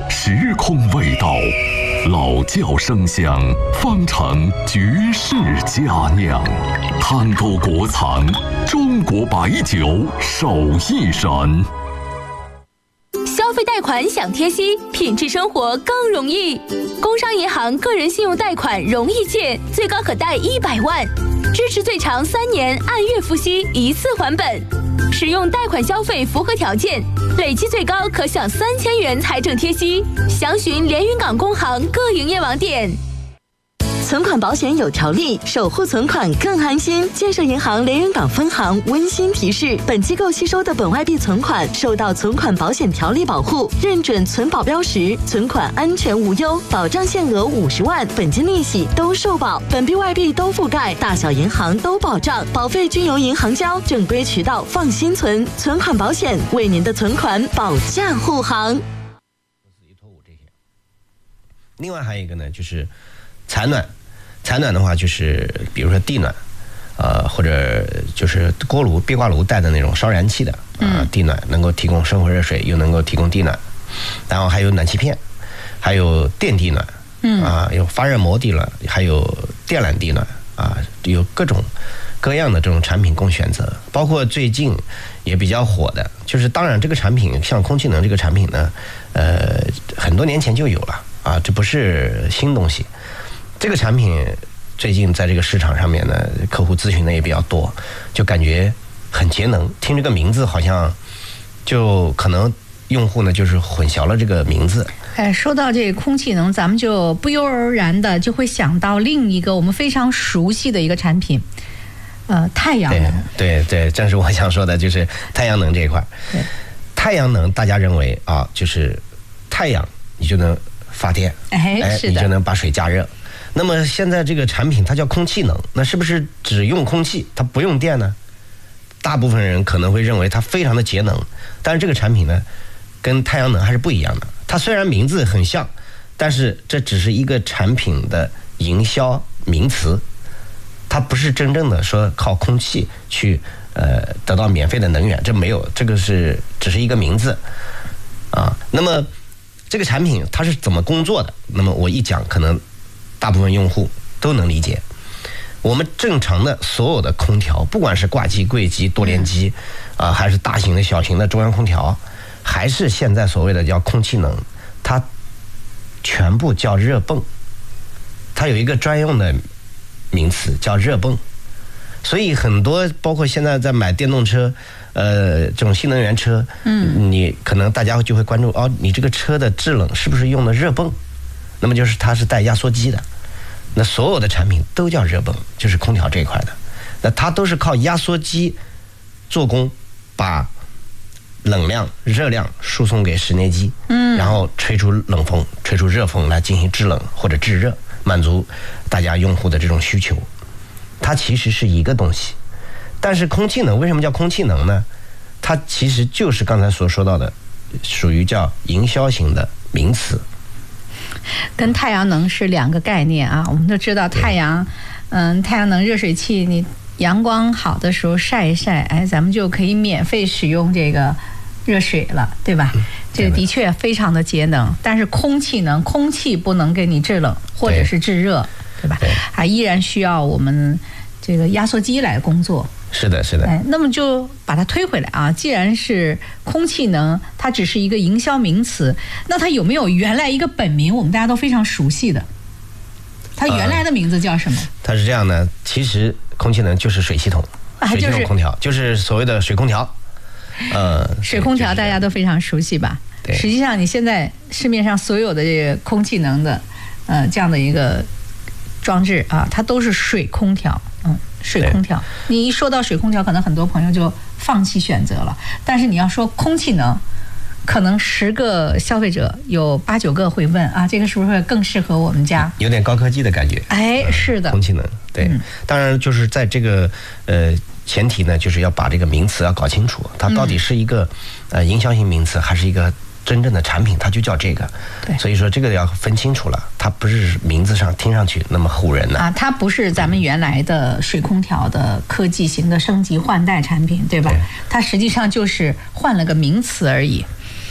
时空味道，老窖生香，方成绝世佳酿。探沟国产，中国白酒手艺人。 消费贷款享贴息，品质生活更容易。工商银行个人信用贷款容易借，最高可贷100万，支持最长3年，按月付息，一次还本。使用贷款消费符合条件，累计最高可享3000元财政贴息。详询连云港工行各营业网点。 存款保险有条例，守护存款更安心。建设银行连云港分行温馨提示：本机构吸收的本外币存款受到存款保险条例保护，认准存保标识，存款安全无忧，保障限额50万，本金利息都受保，本币外币都覆盖，大小银行都保障，保费均由银行交，正规渠道放心存。存款保险为您的存款保驾护航。 另外还有一个呢，就是采暖。采暖的话，就是比如说地暖，或者就是锅炉、壁挂炉带的那种烧燃气的地暖，能够提供生活热水，又能够提供地暖。然后还有暖气片，还有电地暖，有发热膜地暖，还有电缆地暖有各种各样的这种产品供选择。包括最近也比较火的，就是当然这个产品像空气能这个产品呢，很多年前就有了这不是新东西。这个产品最近在这个市场上面呢，客户咨询的也比较多，就感觉很节能。听这个名字好像就可能用户呢就是混淆了这个名字。 说到这个空气能，咱们就不由而然的就会想到另一个我们非常熟悉的一个产品，太阳能。 对，正是我想说的，就是太阳能这一块。太阳能大家认为就是太阳你就能发电， 是的， 你就能把水加热。那么现在这个产品它叫空气能，那是不是只用空气，它不用电呢？大部分人可能会认为它非常的节能，但是这个产品呢，跟太阳能还是不一样的。它虽然名字很像，但是这只是一个产品的营销名词，它不是真正的说靠空气去得到免费的能源，这没有，这个只是一个名字那么这个产品它是怎么工作的？那么我一讲，可能大部分用户都能理解。我们正常的所有的空调，不管是挂机、柜机、多联机还是大型的小型的中央空调，还是现在所谓的叫空气能，它全部叫热泵，它有一个专用的名词叫热泵。所以很多包括现在在买电动车这种新能源车，你可能大家就会关注你这个车的制冷是不是用的热泵？那么就是它是带压缩机的。那所有的产品都叫热泵，就是空调这一块的。那它都是靠压缩机做工，把冷量、热量输送给室内机，然后吹出冷风、吹出热风来进行制冷或者制热，满足大家用户的这种需求。它其实是一个东西，但是空气能为什么叫空气能呢？它其实就是刚才所说到的，属于叫营销型的名词。 跟太阳能是两个概念我们都知道太阳能热水器，你阳光好的时候晒一晒，咱们就可以免费使用这个热水了，对吧？这个的确非常的节能。但是空气能，空气不能给你制冷或者是制热，对吧？依然需要我们这个压缩机来工作。 是的。 那么就把它推回来既然是空气能，它只是一个营销名词，那它有没有原来一个本名我们大家都非常熟悉的？它原来的名字叫什么？它是这样的，其实空气能就是水系统，水系统空调，就是所谓的水空调。 水空调大家都非常熟悉吧？ 对。 实际上你现在市面上所有的这个空气能的这样的一个装置它都是水空调。水空调，你一说到水空调，可能很多朋友就放弃选择了。但是你要说空气能，可能10个消费者有8、9个会问这个是不是更适合我们家？ 有点高科技的感觉。 是的， 空气能，对。当然就是在这个前提呢，就是要把这个名词要搞清楚，它到底是一个营销型名词，还是一个真正的产品，它就叫这个。 对， 所以说这个要分清楚了，它不是名字上听上去那么唬人的它不是咱们原来的水空调的科技型的升级换代产品，对吧？它实际上就是换了个名词而已。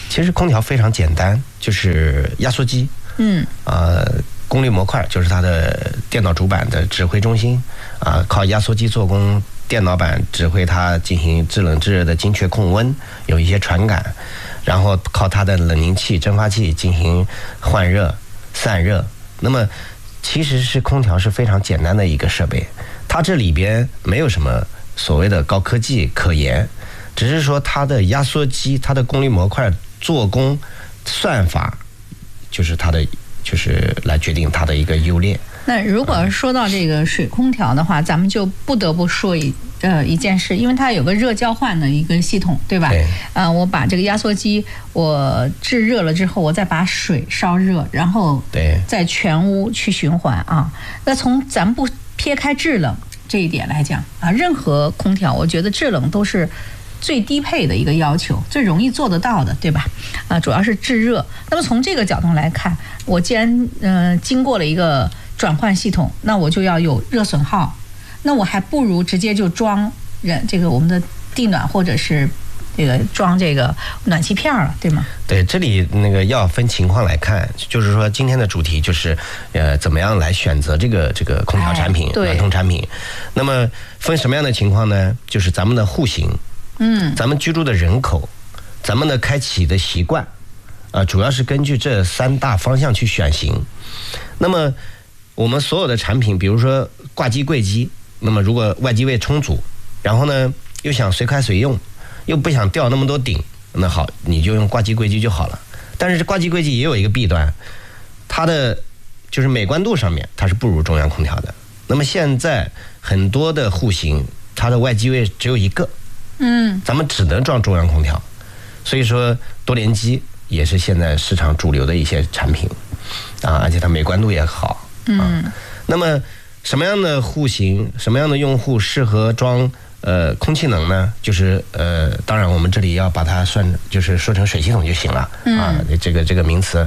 其实空调非常简单，就是压缩机，功率模块就是它的电脑主板的指挥中心啊，靠压缩机做工，电脑板指挥它进行制冷制热的精确控温，有一些传感，然后靠它的冷凝器、蒸发器进行换热、散热。那么其实是空调是非常简单的一个设备，它这里边没有什么所谓的高科技可言，只是说它的压缩机、它的功率模块做工、算法，就是它的就是来决定它的一个优劣。 那如果说到这个水空调的话，咱们就不得不说一件事，因为它有个热交换的一个系统，对吧？ 对。 我把这个压缩机我制热了之后，我再把水烧热，然后再全屋去循环啊。那从咱们不撇开制冷这一点来讲啊，任何空调，我觉得制冷都是最低配的一个要求，最容易做得到的，对吧？主要是制热。那么从这个角度来看，我既然经过了一个转换系统，那我就要有热损耗，那我还不如直接就装这个我们的地暖，或者是这个装这个暖气片了，对吗？ 对，这里那个要分情况来看，就是说今天的主题就是怎么样来选择这个空调产品、暖通产品。那么分什么样的情况呢？就是咱们的户型，咱们居住的人口，咱们的开启的习惯，主要是根据这3大方向去选型。那么我们所有的产品，比如说挂机柜机，那么如果外机位充足，然后呢又想随开随用，又不想吊那么多顶，那好，你就用挂机柜机就好了。但是这挂机柜机也有一个弊端，它的就是美观度上面它是不如中央空调的。那么现在很多的户型，它的外机位只有一个，咱们只能装中央空调，所以说多联机也是现在市场主流的一些产品而且它美观度也好。那么什么样的户型、什么样的用户适合装空气能呢？就是当然我们这里要把它就是说成水系统就行了这个名词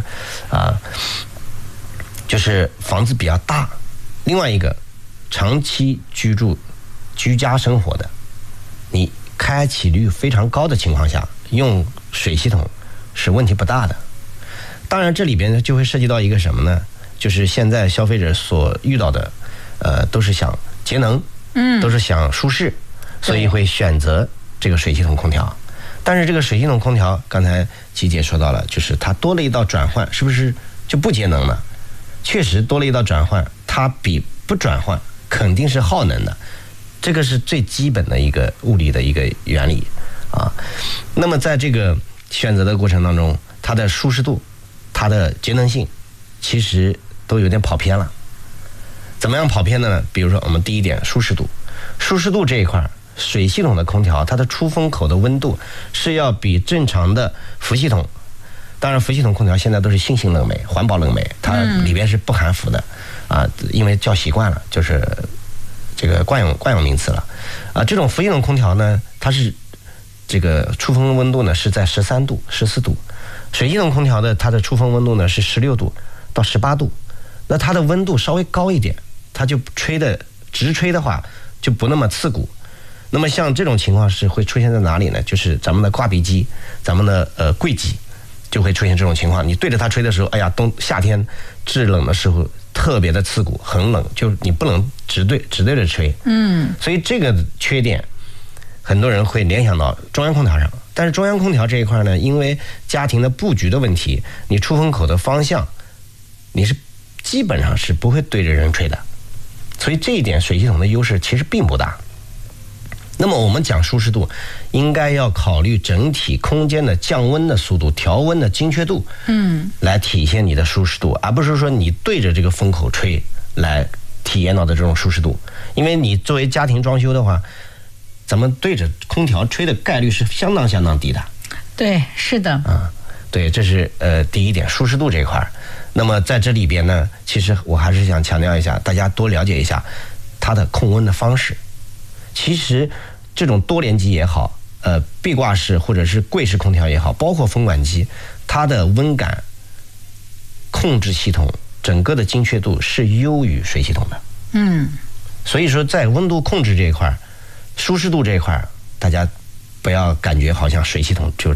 就是房子比较大，另外一个长期居家生活的，你开启率非常高的情况下，用水系统是问题不大的。当然这里边就会涉及到一个什么呢？就是现在消费者所遇到的都是想节能，都是想舒适，所以会选择这个水系统空调。但是这个水系统空调刚才琪姐说到了，就是它多了一道转换，是不是就不节能了？确实多了一道转换，它比不转换肯定是耗能的，这个是最基本的一个物理的一个原理那么在这个选择的过程当中，它的舒适度、它的节能性其实都有点跑偏了。怎么样跑偏的呢？比如说我们第一点，舒适度这一块，水系统的空调它的出风口的温度是要比正常的氟系统，当然氟系统空调现在都是新型冷媒、环保冷媒，它里边是不含氟的因为叫习惯了，就是这个惯用名词了这种氟系统空调呢，它是这个出风温度呢是在13度、14度，水系统空调的它的出风温度呢是16度到18度，那它的温度稍微高一点，它就直吹的话就不那么刺骨。那么像这种情况是会出现在哪里呢？就是咱们的挂壁机、咱们的柜机就会出现这种情况。你对着它吹的时候，哎呀，夏天制冷的时候特别的刺骨，很冷，就你不能直对着吹。所以这个缺点很多人会联想到中央空调上，但是中央空调这一块呢，因为家庭的布局的问题，你出风口的方向你是基本上是不会对着人吹的，所以这一点水系统的优势其实并不大。那么我们讲舒适度，应该要考虑整体空间的降温的速度、调温的精确度，来体现你的舒适度，而不是说你对着这个风口吹来体验到的这种舒适度。因为你作为家庭装修的话，咱们对着空调吹的概率是相当低的。 对，是的。 对，这是第一点，舒适度这一块。那么在这里边呢，其实我还是想强调一下，大家多了解一下它的控温的方式。其实这种多联机也好，壁挂式或者是柜式空调也好，包括风管机，它的温感控制系统整个的精确度是优于水系统的。所以说在温度控制这一块、舒适度这一块，大家不要感觉好像水系统就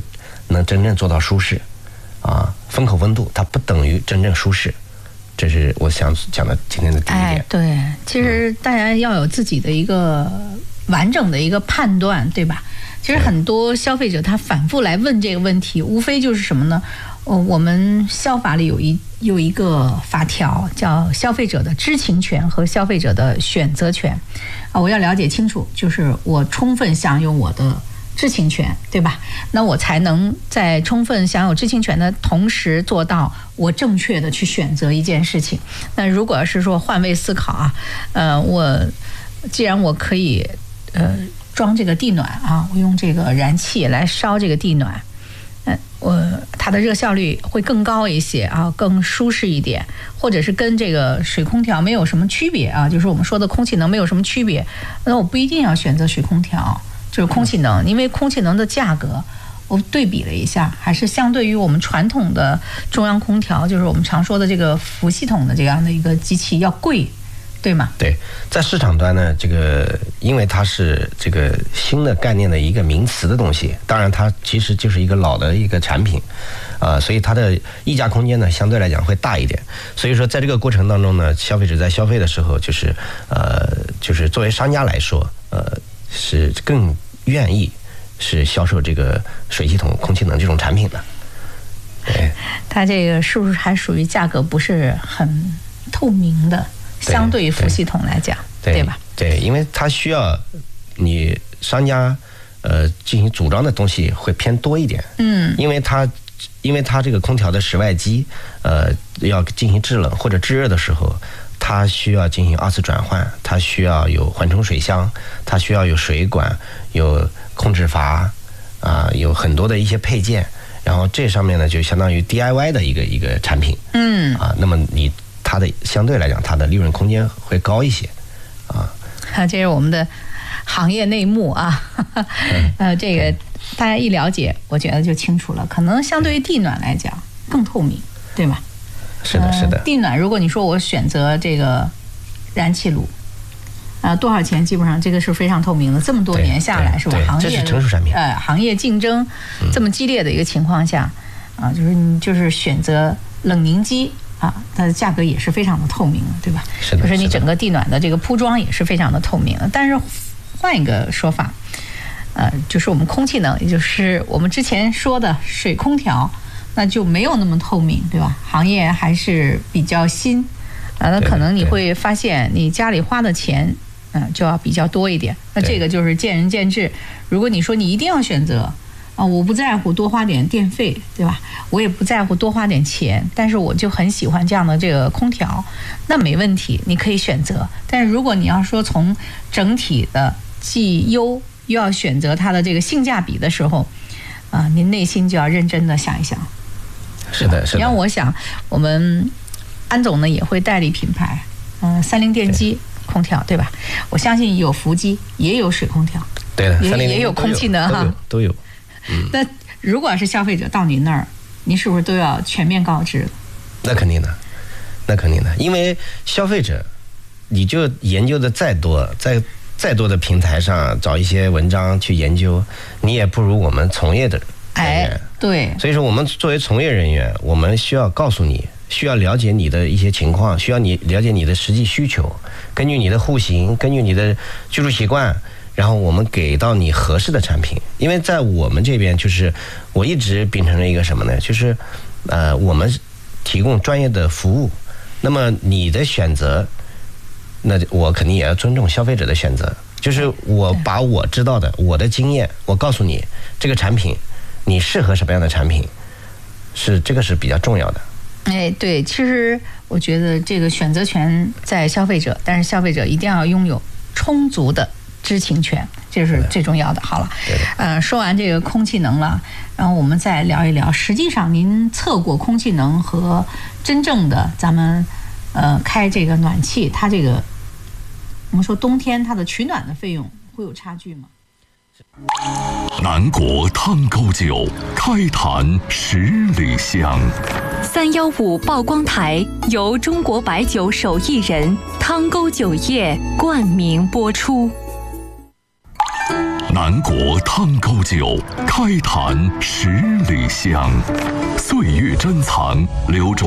能真正做到舒适，风口温度它不等于真正舒适，这是我想讲的今天的第一点。 对，其实大家要有自己的一个完整的一个判断，对吧？其实很多消费者他反复来问这个问题，无非就是什么呢？我们消法里有一个法条叫消费者的知情权和消费者的选择权我要了解清楚，就是我充分享有我的知情权，对吧？那我才能在充分享有知情权的同时做到我正确的去选择一件事情。那如果是说换位思考既然我可以装这个地暖我用这个燃气来烧这个地暖，它的热效率会更高一些更舒适一点，或者是跟这个水空调没有什么区别就是我们说的空气能没有什么区别，那我不一定要选择水空调，就是空气能，因为空气能的价格我对比了一下，还是相对于我们传统的中央空调，就是我们常说的这个氟系统的这样的一个机器要贵，对吗？对， 在市场端呢，这个因为它是这个新的概念的一个名词的东西，当然它其实就是一个老的一个产品，所以它的溢价空间呢相对来讲会大一点。所以说在这个过程当中呢，消费者在消费的时候，就是作为商家来说，是更愿意是销售这个水系统、空气能这种产品的。对， 它这个是不是还属于价格不是很透明的？相对于氟系统来讲， 对吧？ 对，因为它需要你商家进行组装的东西会偏多一点。因为它这个空调的室外机要进行制冷或者制热的时候，它需要进行二次转换，它需要有缓冲水箱，它需要有水管、有控制阀有很多的一些配件，然后这上面呢就相当于 DIY 的一个产品。那么它的相对来讲，它的利润空间会高一些这是我们的行业内幕这个大家一了解，我觉得就清楚了。可能相对于地暖来讲更透明，对吧？ 是的，是的。 地暖，如果你说我选择这个燃气炉多少钱，基本上这个是非常透明的。这么多年下来，是吧？行业这是成熟产品。 行业竞争这么激烈的一个情况下就是你就是选择冷凝机它的价格也是非常的透明的，对吧？ 是的。 就是你整个地暖的这个铺装也是非常的透明的。但是换一个说法，就是我们空气能，也就是我们之前说的水空调，那就没有那么透明，对吧？行业还是比较新那可能你会发现你家里花的钱就要比较多一点。那这个就是见仁见智。如果你说你一定要选择我不在乎多花点电费，对吧？我也不在乎多花点钱，但是我就很喜欢这样的这个空调，那没问题，你可以选择。但是如果你要说从整体的既优又要选择它的这个性价比的时候您内心就要认真的想一想。 是的，是的。 你让我想，我们安总呢也会代理品牌三菱电机空调，对吧？我相信有氟机，也有水空调， 对的， 也有空气能都有。 那如果是消费者到你那儿，你是不是都要全面告知？ 那肯定的，因为消费者，你就研究的再多，在再多的平台上找一些文章去研究，你也不如我们从业的人员。 对。 所以说，我们作为从业人员，我们需要告诉你，需要了解你的一些情况，需要你了解你的实际需求，根据你的户型，根据你的居住习惯。然后我们给到你合适的产品，因为在我们这边，就是我一直秉承着一个什么呢？就是我们提供专业的服务，那么你的选择，那我肯定也要尊重消费者的选择。就是我把我知道的，我的经验，我告诉你这个产品，你适合什么样的产品，这个是比较重要的。 对，其实我觉得这个选择权在消费者，但是消费者一定要拥有充足的知情权，这是最重要的。好了，说完这个空气能了，然后我们再聊一聊，实际上您测过空气能和真正的咱们开这个暖气，它这个我们说冬天它的取暖的费用会有差距吗？ 南国汤沟酒，开坛10里香。 315曝光台由中国白酒手艺人汤沟酒业冠名播出。 南国汤沟酒，开坛十里香，岁月珍藏，留住